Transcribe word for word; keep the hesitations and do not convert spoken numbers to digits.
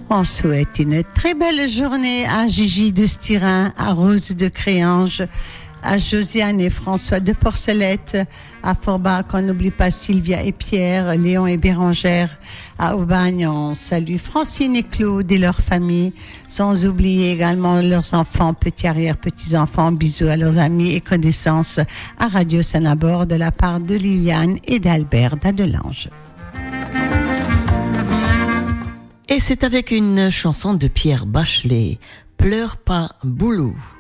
On souhaite une très belle journée à Gigi de Styrin, à Rose de Créange, à Josiane et François de Porcelette, à Forbach, on n'oublie pas Sylvia et Pierre, Léon et Bérangère, à Aubagne, on salue Francine et Claude et leur famille, sans oublier également leurs enfants, petits arrière, petits-enfants, bisous à leurs amis et connaissances à Radio Sanabord de la part de Liliane et d'Albert d'Adelange. Et c'est avec une chanson de Pierre Bachelet, Pleure pas, Boulou.